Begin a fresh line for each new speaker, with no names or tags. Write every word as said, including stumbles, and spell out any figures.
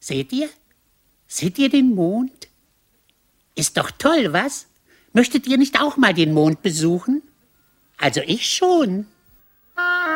Seht ihr? Seht ihr den Mond? Ist doch toll, was? Möchtet ihr nicht auch mal den Mond besuchen? Also ich schon.